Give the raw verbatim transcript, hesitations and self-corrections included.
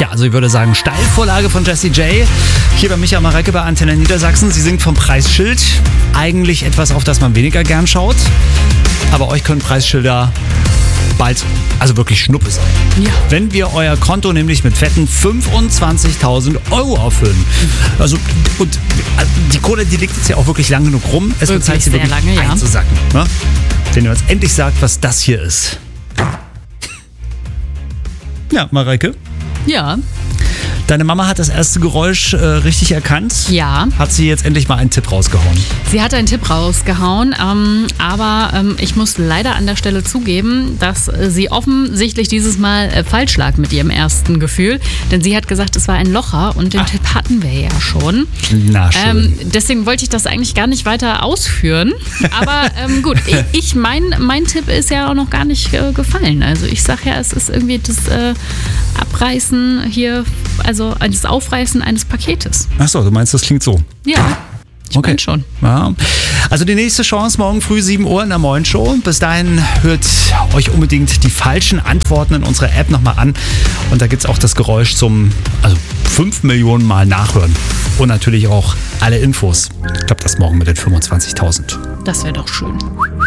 Ja, also ich würde sagen, Steilvorlage von Jessie J. Hier bei Micha Marecke bei Antenne Niedersachsen. Sie singt vom Preisschild. Eigentlich etwas, auf das man weniger gern schaut. Aber euch können Preisschilder bald, also wirklich Schnuppe sein. Ja. Wenn wir euer Konto nämlich mit fetten fünfundzwanzigtausend Euro auffüllen. Also, und die Kohle, die liegt jetzt ja auch wirklich lang genug rum. Es wird Zeit, sie sehr wirklich lange, ja. einzusacken. Ne? Wenn ihr uns endlich sagt, was das hier ist. Ja, Mareike, Ja. deine Mama hat das erste Geräusch äh, richtig erkannt. Ja. Hat sie jetzt endlich mal einen Tipp rausgehauen? Sie hat einen Tipp rausgehauen, ähm, aber ähm, ich muss leider an der Stelle zugeben, dass äh, sie offensichtlich dieses Mal äh, falsch lag mit ihrem ersten Gefühl. Denn sie hat gesagt, es war ein Locher und den Ach. Tipp hatten wir ja schon. Na schön. Ähm, deswegen wollte ich das eigentlich gar nicht weiter ausführen. Aber ähm, gut, ich, ich mein, mein Tipp ist ja auch noch gar nicht äh, gefallen. Also ich sag ja, es ist irgendwie das äh, Abreißen hier, also das Aufreißen eines Paketes. Achso, du meinst, das klingt so. Ja, ich Okay. meine schon. Ja. Also die nächste Chance morgen früh sieben Uhr in der Moin Show. Bis dahin hört euch unbedingt die falschen Antworten in unserer App nochmal an. Und da gibt es auch das Geräusch zum also fünf Millionen Mal nachhören. Und natürlich auch alle Infos. Ich glaube, das morgen mit den fünfundzwanzigtausend. Das wäre doch schön.